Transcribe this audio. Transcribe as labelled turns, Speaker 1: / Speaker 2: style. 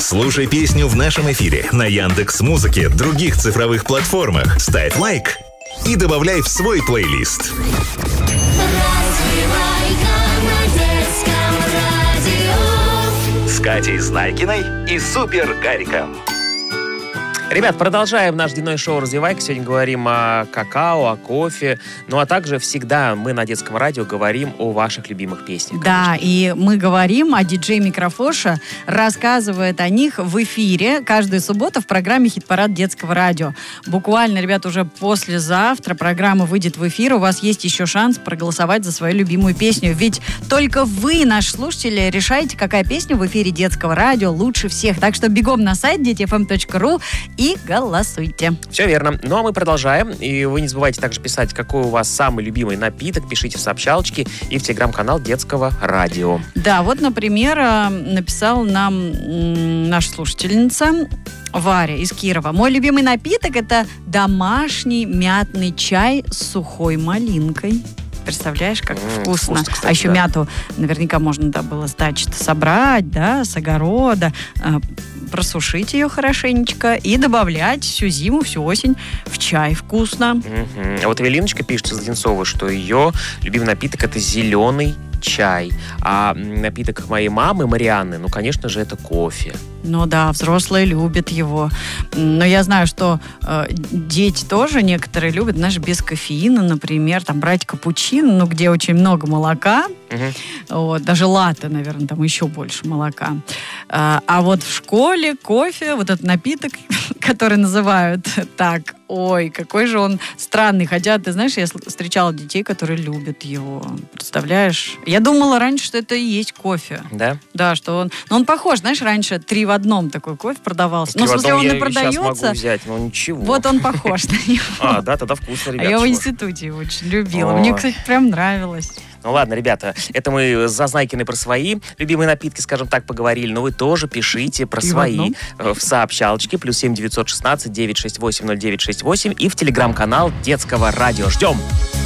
Speaker 1: Слушай песню в нашем эфире на Яндекс.Музыке, других цифровых платформах. Ставь лайк и добавляй в свой плейлист. С Катей Знайкиной и Супер Гариком.
Speaker 2: Ребят, продолжаем наш дневной шоу «Развивайка». Сегодня говорим о какао, о кофе. Ну, а также всегда мы на детском радио говорим о ваших любимых песнях.
Speaker 3: Да, и мы говорим, а диджей Микрофоша рассказывает о них в эфире каждую субботу в программе «Хит-парад детского радио». Буквально, ребят, уже послезавтра программа выйдет в эфир. У вас есть еще шанс проголосовать за свою любимую песню. Ведь только вы, наши слушатели, решаете, какая песня в эфире детского радио лучше всех. Так что бегом на сайт детифм.ру и голосуйте.
Speaker 2: Все верно. Ну, а мы продолжаем. И вы не забывайте также писать, какой у вас самый любимый напиток. Пишите в сообщалочке и в телеграм-канал детского радио.
Speaker 3: Да, вот, например, написала нам наша слушательница Варя из Кирова. Мой любимый напиток — это домашний мятный чай с сухой малинкой. Представляешь, как вкусно. Кстати, а еще мяту наверняка можно было с дачи-то собрать, да, с огорода, просушить ее хорошенечко и добавлять всю зиму, всю осень в чай. Вкусно.
Speaker 2: А вот Эвелиночка пишет из Одинцова, что ее любимый напиток — это зеленый чай. А напиток моей мамы, Марианны, ну, конечно же, это кофе.
Speaker 3: Ну да, взрослые любят его. Но я знаю, что дети тоже некоторые любят, знаешь, без кофеина, например, там брать капучино, ну, где очень много молока. Вот, даже латте, наверное, там еще больше молока. А вот в школе кофе, вот этот напиток, который называют так, ой, какой же он странный. Хотя, ты знаешь, я встречала детей, которые любят его. Представляешь? Я думала раньше, что это и есть кофе.
Speaker 2: Да?
Speaker 3: Да, что он... Но он похож, знаешь, раньше 3 в 1 такой кофе продавался. Ну, в смысле, он и продается.
Speaker 2: Сейчас могу взять, но ничего.
Speaker 3: Вот он похож на него.
Speaker 2: А, да, тогда вкусно, ребята.
Speaker 3: А я в институте его очень любила. Мне, кстати, прям нравилось.
Speaker 2: Ну ладно, ребята, это мы за Знайкиной про свои любимые напитки, скажем так, поговорили, но вы тоже пишите про свои в сообщалочке +7 916 968 0968 и в телеграм-канал детского радио. Ждем!